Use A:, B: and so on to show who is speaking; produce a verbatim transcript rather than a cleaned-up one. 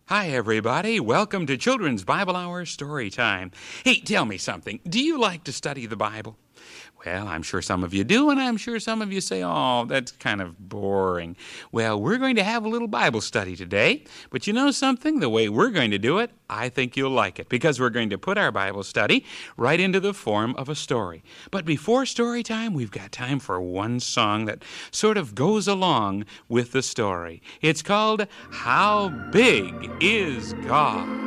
A: Hi, everybody. Welcome to Children's Bible Hour Story Time. Hey, tell me something. Do you like to study the Bible? Well, I'm sure some of you do, and I'm sure some of you say, oh, that's kind of boring. Well, we're going to have a little Bible study today, but you know something? The way we're going to do it, I think you'll like it, because we're going to put our Bible study right into the form of a story. But before story time, we've got time for one song that sort of goes along with the story. It's called, How Big Is God?